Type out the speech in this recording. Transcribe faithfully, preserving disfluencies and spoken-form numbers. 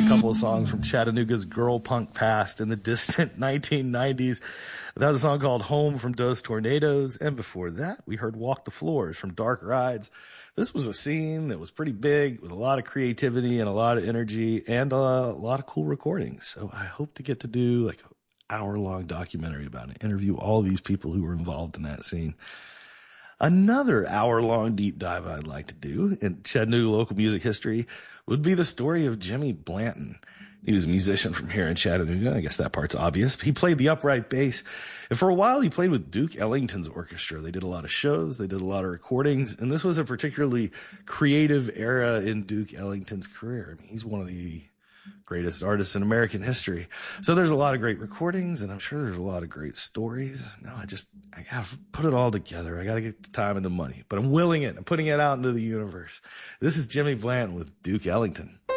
couple of songs from Chattanooga's girl punk past in the distant nineteen nineties. That was a song called Home from Dos Tornadoes. And before that, we heard Walk the Floors from Dark Rides. This was a scene that was pretty big with a lot of creativity and a lot of energy and a lot of cool recordings. So I hope to get to do like an hour-long documentary about it, interview all these people who were involved in that scene. Another hour-long deep dive I'd like to do in Chattanooga local music history would be the story of Jimmy Blanton. He was a musician from here in Chattanooga. I guess that part's obvious. He played the upright bass. And for a while, he played with Duke Ellington's orchestra. They did a lot of shows. They did a lot of recordings. And this was a particularly creative era in Duke Ellington's career. I mean, he's one of the greatest artists in American history. So there's a lot of great recordings, and I'm sure there's a lot of great stories. Now I just, I gotta put it all together. I gotta get the time and the money, but I'm willing it. I'm putting it out into the universe. This is Jimmy Blanton with Duke Ellington.